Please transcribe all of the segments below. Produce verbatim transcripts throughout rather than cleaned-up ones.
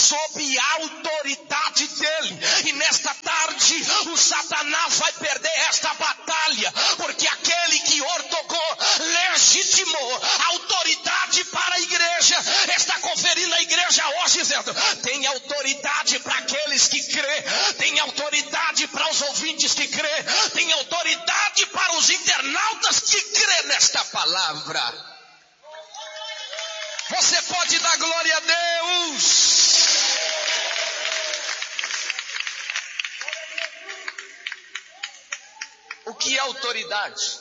sob a autoridade dele. E nesta tarde o Satanás vai perder esta batalha, porque aquele que ortogou, legitimou a autoridade para a igreja, está conferindo a igreja hoje dizendo: tem autoridade para aqueles que crê, tem autoridade para os ouvintes que crê, tem autoridade para os internautas que crê nesta palavra. Você pode dar glória a Deus. O que é autoridade?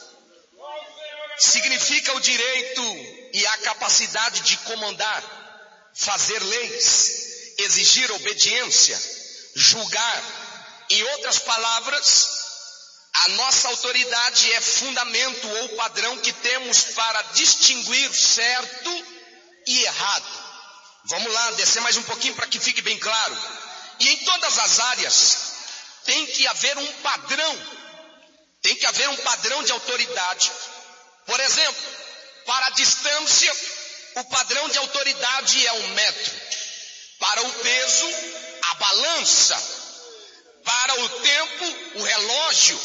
Significa o direito e a capacidade de comandar, fazer leis, exigir obediência, julgar. Em outras palavras, a nossa autoridade é fundamento ou padrão que temos para distinguir certo e errado. Vamos lá, descer mais um pouquinho para que fique bem claro. E em todas as áreas tem que haver um padrão, tem que haver um padrão de autoridade. Por exemplo, para a distância, o padrão de autoridade é um metro. Para o peso, a balança. Para o tempo, o relógio.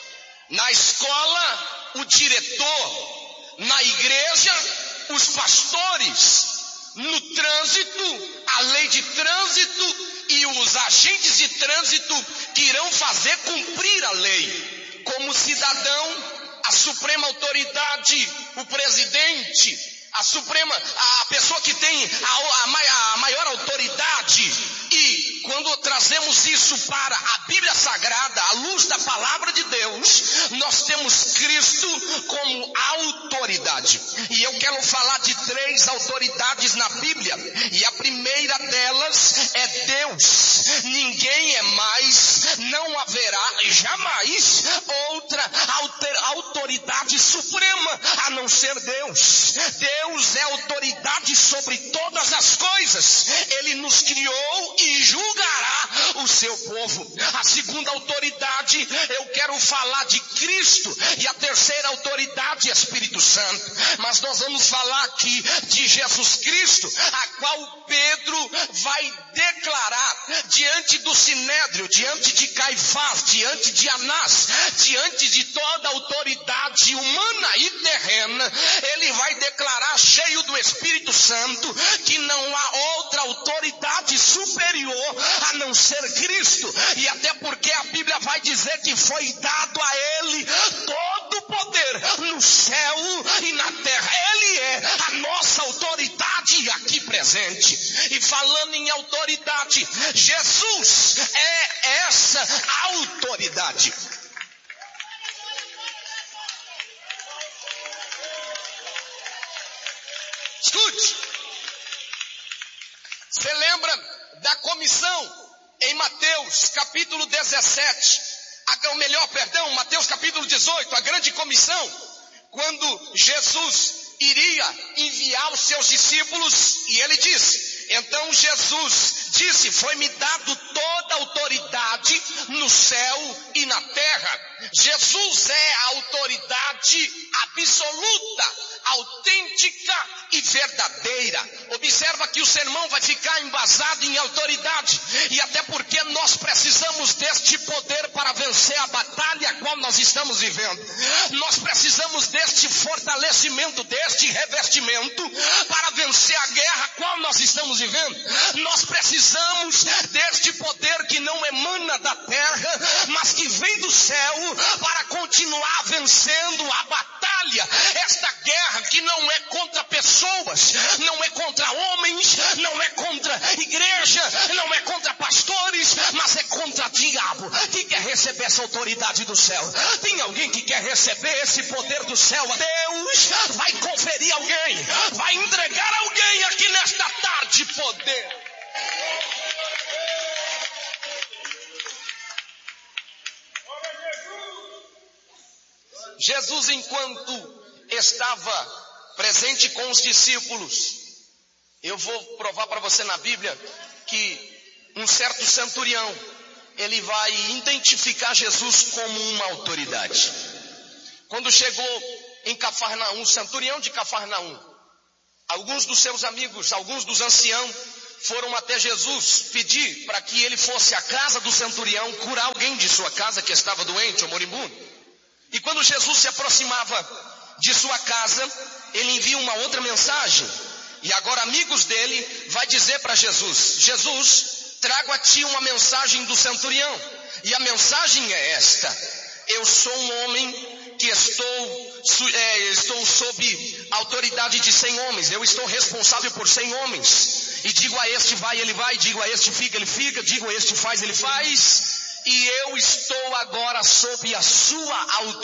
Na escola, o diretor. Na igreja, os pastores. No trânsito, a lei de trânsito e os agentes de trânsito que irão fazer cumprir a lei. Como cidadão, a suprema autoridade, o presidente, a suprema, a pessoa que tem a, a, a maior autoridade. E quando trazemos isso para a Bíblia Sagrada, à luz da palavra de Deus, nós temos Cristo como autoridade. E eu quero falar de três autoridades na Bíblia. E a primeira delas é Deus. Ninguém é mais, não haverá jamais outra autoridade suprema a não ser Deus. Deus é autoridade sobre todas as coisas. Ele nos criou e julgará o seu povo. A segunda autoridade, eu quero falar de Cristo. E a terceira autoridade é Espírito Santo. Mas nós vamos falar aqui de Jesus Cristo, a qual Pedro vai declarar diante do Sinédrio, diante de Caifás, diante de Anás, diante de toda a autoridade humana e terrena. Ele vai declarar, cheio do Espírito Santo, que não há outra autoridade superior a não ser Cristo. E até porque a Bíblia vai dizer que foi dado a ele todo o poder no céu e na terra. Ele é a nossa autoridade aqui presente. E falando em autoridade, Jesus é essa autoridade. Escute. Você lembra da comissão em Mateus capítulo dezessete, ou melhor, perdão, Mateus capítulo dezoito, a grande comissão, quando Jesus iria enviar os seus discípulos, e ele disse, então Jesus disse, foi-me dado toda a autoridade no céu e na terra. Jesus é a autoridade absoluta, autêntica e verdadeira. Observa que o sermão vai ficar embasado em autoridade, e até porque nós precisamos deste poder para vencer a batalha a qual nós estamos vivendo. Nós precisamos deste fortalecimento, deste revestimento para vencer a guerra a qual nós estamos vivendo. Nós precisamos deste poder que não emana da terra, mas que vem do céu, para continuar vencendo a batalha, esta guerra que não é contra pessoas, não é contra homens, não é contra igreja, não é contra pastores, mas é contra diabo. Quem quer receber essa autoridade do céu? Tem alguém que quer receber esse poder do céu? Deus vai conferir alguém, vai entregar alguém aqui nesta tarde poder. Jesus, enquanto estava presente com os discípulos, eu vou provar para você na Bíblia que um certo centurião, ele vai identificar Jesus como uma autoridade. Quando chegou em Cafarnaum, o centurião de Cafarnaum, alguns dos seus amigos, alguns dos anciãos, foram até Jesus pedir para que ele fosse à casa do centurião curar alguém de sua casa que estava doente ou moribundo. E quando Jesus se aproximava de sua casa, ele envia uma outra mensagem. E agora amigos dele vai dizer para Jesus: Jesus, trago a ti uma mensagem do centurião. E a mensagem é esta: eu sou um homem que estou, é, estou sob autoridade de cem homens. Eu estou responsável por cem homens. E digo a este vai, ele vai. Digo a este fica, ele fica. Digo a este faz, ele faz. E eu estou agora sob a sua autoridade.